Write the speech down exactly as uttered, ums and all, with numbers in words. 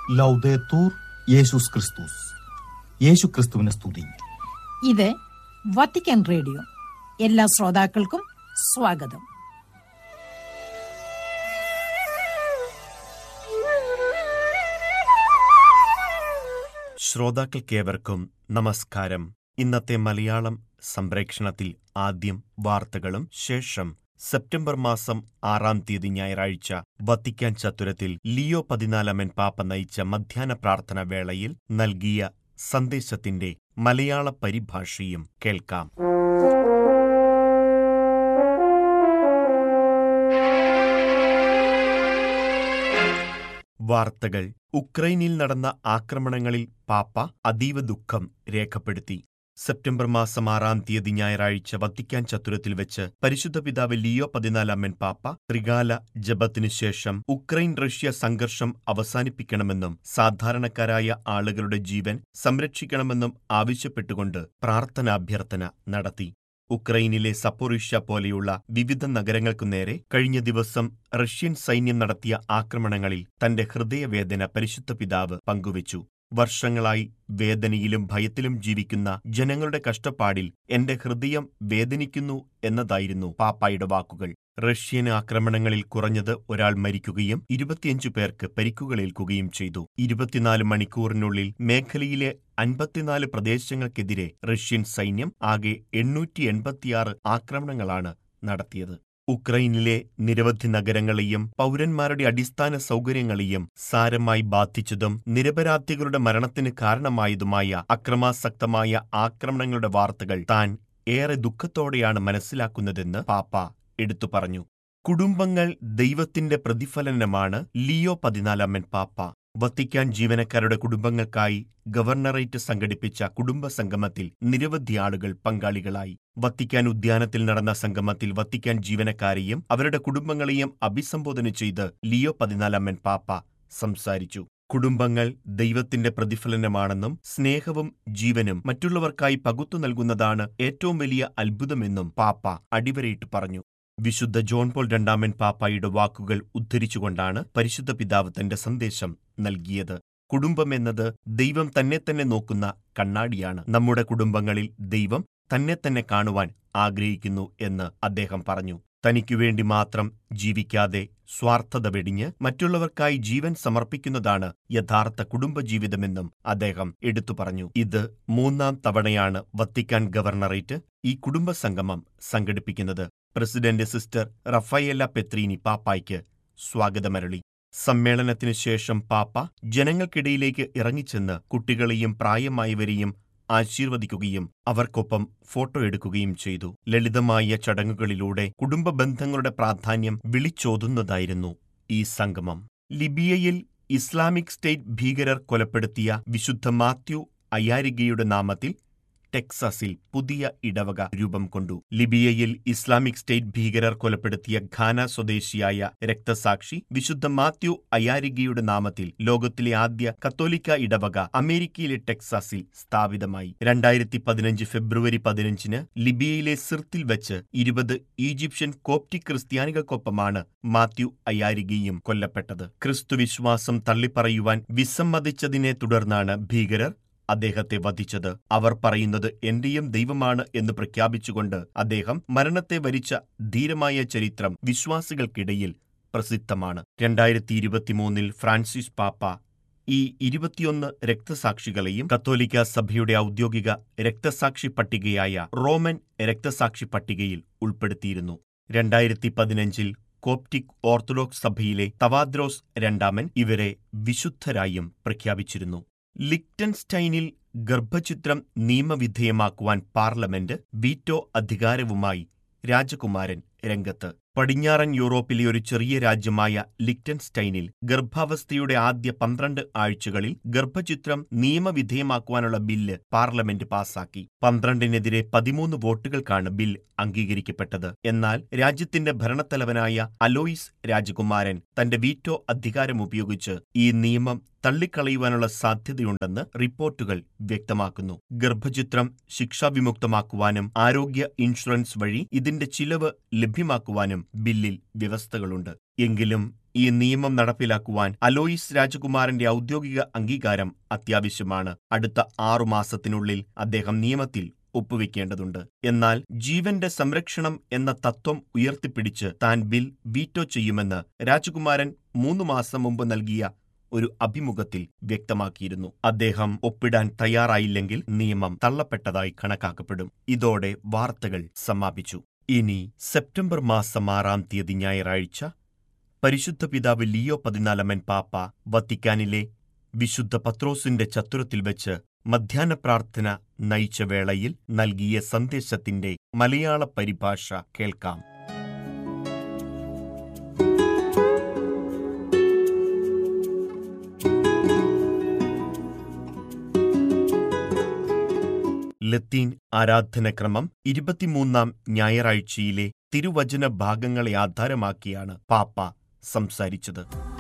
ലൗദേത്തൂർ യേശുസ് ക്രിസ്തുസ്. യേശു ക്രിസ്തുവിനെ സ്തുതി. ഇത് വത്തിക്കാൻ റേഡിയോ. എല്ലാ ശ്രോതാക്കൾക്കും സ്വാഗതം. ശ്രോതാക്കൾക്കേവർക്കും നമസ്കാരം. ഇന്നത്തെ മലയാളം സംപ്രേക്ഷണത്തിൽ ആദ്യം വാർത്തകളും ശേഷം സെപ്റ്റംബർ മാസം ആറാം തീയതി ഞായറാഴ്ച വത്തിക്കാൻ ചത്തുരത്തിൽ ലിയോ പതിനാലാമൻ പാപ്പ നയിച്ച മധ്യാഹ്ന പ്രാർത്ഥന വേളയിൽ നൽകിയ സന്ദേശത്തിന്റെ മലയാള പരിഭാഷയും കേൾക്കാം. വാർത്തകൾ. ഉക്രൈനിൽ നടന്ന ആക്രമണങ്ങളിൽ പാപ്പ അതീവ ദുഃഖം രേഖപ്പെടുത്തി. സെപ്റ്റംബർ മാസം ആറാം തീയതി ഞായറാഴ്ച വത്തിക്കാൻ ചത്തുരത്തിൽ വെച്ച് പരിശുദ്ധ പിതാവ് ലിയോ പതിനാലാമൻ പാപ്പ ത്രികാല ജപത്തിനു ശേഷം ഉക്രൈൻ റഷ്യ സംഘർഷം അവസാനിപ്പിക്കണമെന്നും സാധാരണക്കാരായ ആളുകളുടെ ജീവൻ സംരക്ഷിക്കണമെന്നും ആവശ്യപ്പെട്ടുകൊണ്ട് പ്രാർത്ഥനാഭ്യർത്ഥന നടത്തി. ഉക്രൈനിലെ സപ്പോറിഷ്യ പോലെയുള്ള വിവിധ നഗരങ്ങൾക്കു നേരെ കഴിഞ്ഞ ദിവസം റഷ്യൻ സൈന്യം നടത്തിയ ആക്രമണങ്ങളിൽ തന്റെ ഹൃദയവേദന പരിശുദ്ധ പിതാവ് പങ്കുവച്ചു. വർഷങ്ങളായി വേദനയിലും ഭയത്തിലും ജീവിക്കുന്ന ജനങ്ങളുടെ കഷ്ടപ്പാടിൽ എന്റെ ഹൃദയം വേദനിക്കുന്നു എന്നതായിരുന്നു പാപ്പായുടെ വാക്കുകൾ. റഷ്യൻ ആക്രമണങ്ങളിൽ കുറഞ്ഞത് ഒരാൾ മരിക്കുകയും ഇരുപത്തിയഞ്ചു പേർക്ക് പരിക്കുകളേൽക്കുകയും ചെയ്തു. ഇരുപത്തിനാല് മണിക്കൂറിനുള്ളിൽ മേഖലയിലെ അൻപത്തിനാല് പ്രദേശങ്ങൾക്കെതിരെ റഷ്യൻ സൈന്യം ആകെ എണ്ണൂറ്റി എൺപത്തിയാറ് ആക്രമണങ്ങളാണ് നടത്തിയത്. ഉക്രൈനിലെ നിരവധി നഗരങ്ങളെയും പൗരന്മാരുടെ അടിസ്ഥാന സൗകര്യങ്ങളെയും സാരമായി ബാധിച്ചതും നിരപരാധികളുടെ മരണത്തിന് കാരണമായതുമായ അക്രമാസക്തമായ ആക്രമണങ്ങളുടെ വാർത്തകൾ താൻ ഏറെ ദുഃഖത്തോടെയാണ് മനസ്സിലാക്കുന്നതെന്ന് പാപ്പ എടുത്തു പറഞ്ഞു. കുടുംബങ്ങൾ ദൈവത്തിന്റെ പ്രതിഫലനമാണ് ലിയോ പതിനാലാമൻ പാപ്പ. വത്തിക്കാൻ ജീവനക്കാരുടെ കുടുംബങ്ങൾക്കായി ഗവർണറേറ്റ് സംഘടിപ്പിച്ച കുടുംബ സംഗമത്തിൽ നിരവധി ആളുകൾ പങ്കാളികളായി. വത്തിക്കാൻ ഉദ്യാനത്തിൽ നടന്ന സംഗമത്തിൽ വത്തിക്കാൻ ജീവനക്കാരെയും അവരുടെ കുടുംബങ്ങളെയും അഭിസംബോധന ചെയ്ത് ലിയോ പതിനാലാമൻ പാപ്പ സംസാരിച്ചു. കുടുംബങ്ങൾ ദൈവത്തിന്റെ പ്രതിഫലനമാണെന്നും സ്നേഹവും ജീവനും മറ്റുള്ളവർക്കായി പകുത്തു നൽകുന്നതാണ് ഏറ്റവും വലിയ അത്ഭുതമെന്നും പാപ്പ അടിവരയിട്ട് പറഞ്ഞു. വിശുദ്ധ ജോൺ പോൾ രണ്ടാമൻ പാപ്പായുടെ വാക്കുകൾ ഉദ്ധരിച്ചുകൊണ്ടാണ് പരിശുദ്ധ പിതാവ് തന്റെ സന്ദേശം നൽകിയത്. കുടുംബമെന്നത് ദൈവം തന്നെ തന്നെ നോക്കുന്ന കണ്ണാടിയാണ്. നമ്മുടെ കുടുംബങ്ങളിൽ ദൈവം തന്നെ തന്നെ കാണുവാൻ ആഗ്രഹിക്കുന്നു എന്ന് അദ്ദേഹം പറഞ്ഞു. തനിക്കുവേണ്ടി മാത്രം ജീവിക്കാതെ സ്വാർത്ഥത വെടിഞ്ഞ് മറ്റുള്ളവർക്കായി ജീവൻ സമർപ്പിക്കുന്നതാണ് യഥാർത്ഥ കുടുംബജീവിതമെന്നും അദ്ദേഹം എടുത്തു പറഞ്ഞു. ഇത് മൂന്നാം തവണയാണ് വത്തിക്കാൻ ഗവർണറേറ്റ് ഈ കുടുംബസംഗമം സംഘടിപ്പിക്കുന്നത്. President sister റഫായേല പെത്രീനി പാപ്പായ്ക്ക് സ്വാഗതമരളി. സമ്മേളനത്തിനു ശേഷം പാപ്പ ജനങ്ങൾക്കിടയിലേക്ക് ഇറങ്ങിച്ചെന്ന് കുട്ടികളെയും പ്രായമായവരെയും ആശീർവദിക്കുകയും അവർക്കൊപ്പം ഫോട്ടോ എടുക്കുകയും ചെയ്തു. ലളിതമായ ചടങ്ങുകളിലൂടെ കുടുംബ ബന്ധങ്ങളുടെ പ്രാധാന്യം വിളിച്ചോതുന്നതായിരുന്നു ഈ സംഗമം. ലിബിയയിൽ ഇസ്ലാമിക് സ്റ്റേറ്റ് ഭീകരർ കൊലപ്പെടുത്തിയ വിശുദ്ധ മാത്യു അയാരിഗയുടെ നാമത്തിൽ ടെക്സാസിൽ പുതിയ ഇടവക രൂപം കൊണ്ടു. ലിബിയയിൽ ഇസ്ലാമിക് സ്റ്റേറ്റ് ഭീകരർ കൊലപ്പെടുത്തിയ ഘാന സ്വദേശിയായ രക്തസാക്ഷി വിശുദ്ധ മാത്യു അയാരിഗയുടെ നാമത്തിൽ ലോകത്തിലെ ആദ്യ കത്തോലിക്ക ഇടവക അമേരിക്കയിലെ ടെക്സാസിൽ സ്ഥാപിതമായി. രണ്ടായിരത്തി പതിനഞ്ച് ഫെബ്രുവരി പതിനഞ്ചിന് ലിബിയയിലെ സിർത്തിൽ വെച്ച് ഇരുപത് ഈജിപ്ഷ്യൻ കോപ്റ്റിക് ക്രിസ്ത്യാനികൾക്കൊപ്പമാണ് മാത്യു അയാരിഗയും കൊല്ലപ്പെട്ടത്. ക്രിസ്തുവിശ്വാസം തള്ളിപ്പറയുവാൻ വിസമ്മതിച്ചതിനെ തുടർന്നാണ് ഭീകരർ അദ്ദേഹത്തെ വധിച്ചത്. അവർ പറയുന്നത് എന്റെയും ദൈവമാണ് എന്ന് പ്രഖ്യാപിച്ചുകൊണ്ട് അദ്ദേഹം മരണത്തെ വരിച്ച ധീരമായ ചരിത്രം വിശ്വാസികൾക്കിടയിൽ പ്രസിദ്ധമാണ്. രണ്ടായിരത്തി ഇരുപത്തിമൂന്നിൽ ഫ്രാൻസിസ് പാപ്പ ഈ ഇരുപത്തിയൊന്ന് രക്തസാക്ഷികളെയും കത്തോലിക്ക സഭയുടെ ഔദ്യോഗിക രക്തസാക്ഷി പട്ടികയായ റോമൻ രക്തസാക്ഷി പട്ടികയിൽ ഉൾപ്പെടുത്തിയിരുന്നു. രണ്ടായിരത്തി പതിനഞ്ചിൽ കോപ്റ്റിക് ഓർത്തഡോക്സ് സഭയിലെ തവാദ്രോസ് രണ്ടാമൻ ഇവരെ വിശുദ്ധരായും പ്രഖ്യാപിച്ചിരുന്നു. ലിക്റ്റൻസ്റ്റൈനിൽ ഗർഭചിത്രം നിയമവിധേയമാക്കുവാൻ പാർലമെന്റ് വീറ്റോ അധികാരവുമായി രാജകുമാരൻ രംഗത്ത്. പടിഞ്ഞാറൻ യൂറോപ്പിലെ ഒരു ചെറിയ രാജ്യമായ ലിക്റ്റൻസ്റ്റൈനിൽ ഗർഭാവസ്ഥയുടെ ആദ്യ പന്ത്രണ്ട് ആഴ്ചകളിൽ ഗർഭചിത്രം നിയമവിധേയമാക്കുവാനുള്ള ബില്ല് പാർലമെന്റ് പാസാക്കി. പന്ത്രണ്ടിനെതിരെ പതിമൂന്ന് വോട്ടുകൾക്കാണ് ബിൽ അംഗീകരിക്കപ്പെട്ടത്. എന്നാൽ രാജ്യത്തിന്റെ ഭരണത്തലവനായ അലോയിസ് രാജകുമാരൻ തന്റെ വീറ്റോ അധികാരം ഉപയോഗിച്ച് ഈ നിയമം തള്ളിക്കളയുവാനുള്ള സാധ്യതയുണ്ടെന്ന് റിപ്പോർട്ടുകൾ വ്യക്തമാക്കുന്നു. ഗർഭചിത്രം ശിക്ഷാവിമുക്തമാക്കുവാനും ആരോഗ്യ ഇൻഷുറൻസ് വഴി ഇതിന്റെ ചിലവ് ലഭ്യമാക്കുവാനും ബില്ലിൽ വ്യവസ്ഥകളുണ്ട്. എങ്കിലും ഈ നിയമം നടപ്പിലാക്കുവാൻ അലോയിസ് രാജകുമാരന്റെ ഔദ്യോഗിക അംഗീകാരം അത്യാവശ്യമാണ്. അടുത്ത ആറുമാസത്തിനുള്ളിൽ അദ്ദേഹം നിയമത്തിൽ ഒപ്പുവെക്കേണ്ടതുണ്ട്. എന്നാൽ ജീവന്റെ സംരക്ഷണം എന്ന തത്വം ഉയർത്തിപ്പിടിച്ച് താൻ ബിൽ വീറ്റോ ചെയ്യുമെന്ന് രാജകുമാരൻ മൂന്നു മാസം മുമ്പ് നൽകിയ ഒരു അഭിമുഖത്തിൽ വ്യക്തമാക്കിയിരുന്നു. അദ്ദേഹം ഒപ്പിടാൻ തയ്യാറായില്ലെങ്കിൽ നിയമം തള്ളപ്പെട്ടതായി കണക്കാക്കപ്പെടും. ഇതോടെ വാർത്തകൾ സമാപിച്ചു. ഇനി സെപ്റ്റംബർ മാസം ആറാം തീയതി ഞായറാഴ്ച പരിശുദ്ധ പിതാവ് ലിയോ പതിനാലാമൻ പാപ്പ വത്തിക്കാനിലെ വിശുദ്ധ പത്രോസിന്റെ ചത്തുരത്തിൽ വെച്ച് മധ്യാഹ്ന പ്രാർത്ഥന നയിച്ച വേളയിൽ നൽകിയ സന്ദേശത്തിന്റെ മലയാള പരിഭാഷ കേൾക്കാം. ലത്തീൻ ആരാധനക്രമം ഇരുപത്തിമൂന്നാം ഞായറാഴ്ചയിലെ തിരുവചന ഭാഗങ്ങളെ ആധാരമാക്കിയാണ് പാപ്പ സംസാരിച്ചത്.